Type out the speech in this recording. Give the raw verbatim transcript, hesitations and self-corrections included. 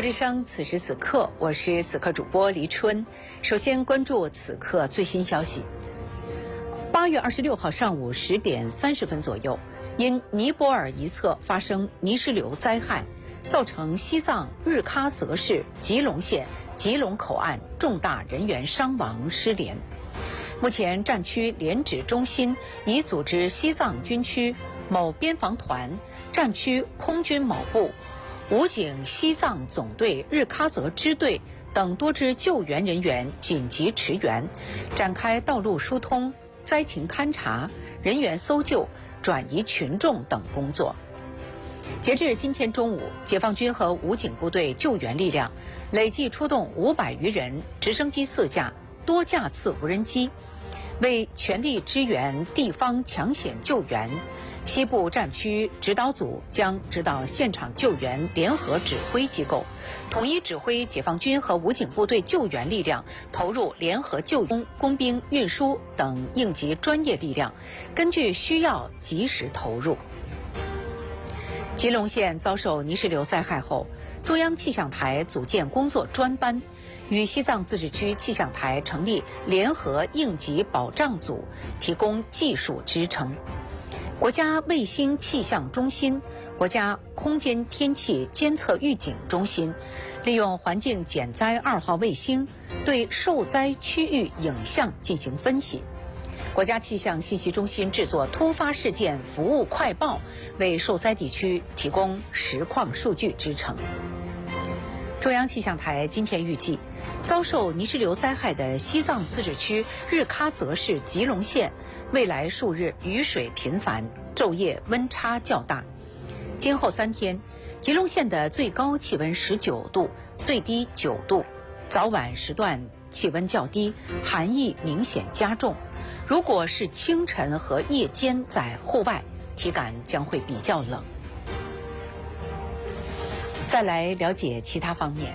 之声，此时此刻，我是此刻主播黎春。首先关注此刻最新消息。八月二十六号上午十点三十分左右，因尼泊尔一侧发生泥石流灾害，造成西藏日喀则市吉隆县吉隆口岸重大人员伤亡失联。目前，战区联指中心已组织西藏军区某边防团、战区空军某部、武警西藏总队日喀则支队等多支救援人员紧急驰援，展开道路疏通、灾情勘查、人员搜救、转移群众等工作。截至今天中午，解放军和武警部队救援力量累计出动五百余人、直升机四架、多架次无人机，为全力支援地方抢险救援。西部战区指导组将指导现场救援联合指挥机构，统一指挥解放军和武警部队救援力量投入联合救援、工兵运输等应急专业力量，根据需要及时投入。吉隆县遭受泥石流灾害后，中央气象台组建工作专班，与西藏自治区气象台成立联合应急保障组，提供技术支撑。国家卫星气象中心、国家空间天气监测预警中心利用环境减灾二号卫星对受灾区域影像进行分析。国家气象信息中心制作突发事件服务快报，为受灾地区提供实况数据支撑。中央气象台今天预计，遭受泥石流灾害的西藏自治区日喀则市吉隆县未来数日雨水频繁，昼夜温差较大。今后三天，吉隆县的最高气温十九度，最低九度，早晚时段气温较低，寒意明显加重。如果是清晨和夜间在户外，体感将会比较冷。再来了解其他方面。